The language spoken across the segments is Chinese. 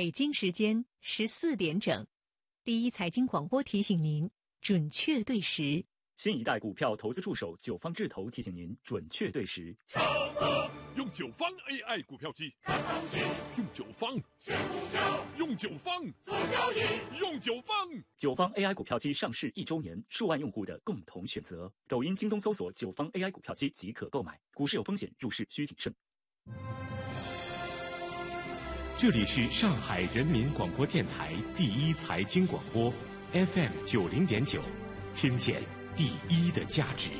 北京时间14点整，第一财经广播提醒您准确对时。 新一代股票投资助手九方智投提醒您准确对时。 上课用九方 AI 股票机，看东西用九方选股票，用九方做交易，用九方。 九方 AI 股票机上市1周年，数万用户的共同选择。抖音、京东搜索九方 AI 股票机即可购买。股市有风险，入市需谨慎。 这里是上海人民广播电台第一财经广播 FM 90.9，听见第一的价值。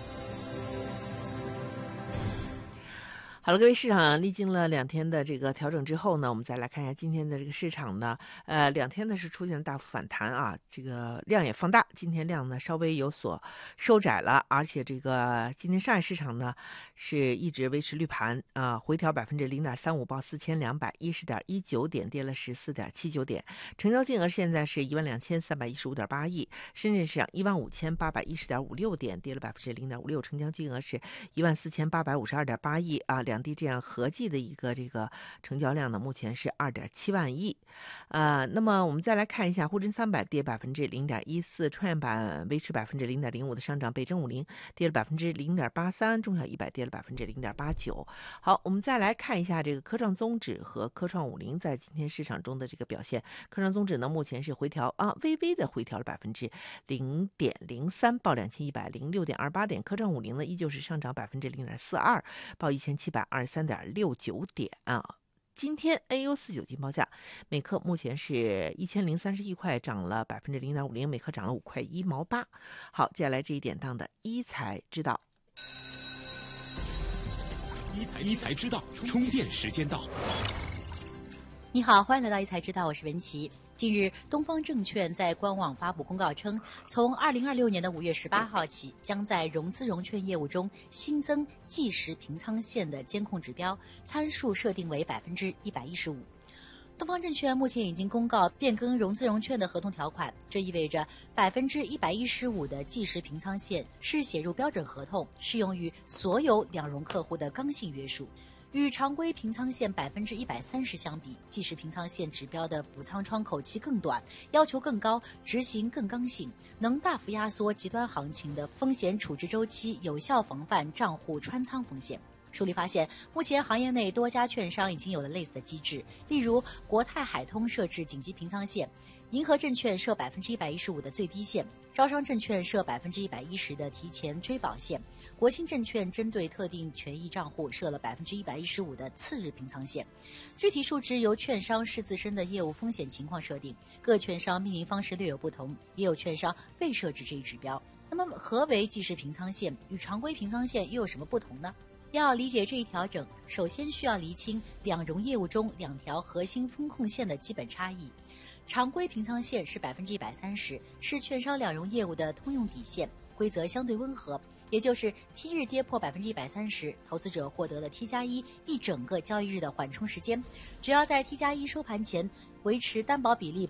好了，各位，市场历经了2天的这个调整之后呢，我们再来看一下今天的这个市场呢，2天呢是出现了大幅反弹啊，这个量也放大，今天量呢稍微有所收窄了，而且这个今天上海市场呢是一直维持绿盘啊，回调0.35%，报4210.19点，跌了14.79点，成交金额现在是12315.8亿，深圳市场15810.56点，跌了0.56%，成交金额是14852.8亿啊，两地这样合计的一个这个成交量呢，目前是2.7万亿，那么我们再来看一下沪深300跌0.14%，创业板维持0.05%的上涨，北证50跌了0.83%，中小100跌了0.89%。好，我们再来看一下这个科创综指和科创50在今天市场中的这个表现。科创综指呢，目前是回调微微的回调了0.03%，报2106.28点。科创50呢，依旧是上涨0.42%，报1723.69点啊。今天 AU49 金报价每克目前是1031块，涨了0.50%，每克涨了5块1毛8。好，接下来这一点档的一财知道， 一财知道，充电时间到。 你好，欢迎来到一财知道，我是文琪。近日，东方证券在官网发布公告称，从2026年的5月18号起，将在融资融券业务中新增计时平仓线的监控指标，参数设定为115%。东方证券目前已经公告变更融资融券的合同条款，这意味着115%的计时平仓线是写入标准合同，适用于所有两融客户的刚性约束。与常规平仓线130%相比，计时平仓线指标的补仓窗口期更短，要求更高，执行更刚性，能大幅压缩极端行情的风险处置周期，有效防范账户穿仓风险。梳理发现，目前行业内多家券商已经有了类似的机制，例如国泰海通设置紧急平仓线，银河证券设115%的最低线，招商证券设110%的提前追保线，国信证券针对特定权益账户设了115%的次日平仓线。具体数值由券商视自身的业务风险情况设定，各券商命名方式略有不同，也有券商未设置这一指标。那么何为计时平仓线？与常规平仓线又有什么不同呢？要理解这一调整，首先需要厘清两融业务中2条核心风控线的基本差异。常规平仓线是130%，是券商两融业务的通用底线，规则相对温和，也就是 T 日跌破130%，投资者获得了 T+1一整个交易日的缓冲时间。只要在 T+1收盘前维持担保比例